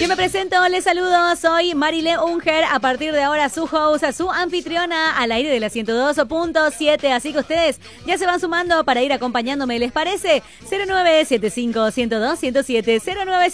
me presento, les saludo, soy Marilé Unger, a partir de ahora su host, su anfitriona al aire de la 102.7, así que ustedes ya se van sumando para ir acompañándome, ¿les parece? 0975 102 107 09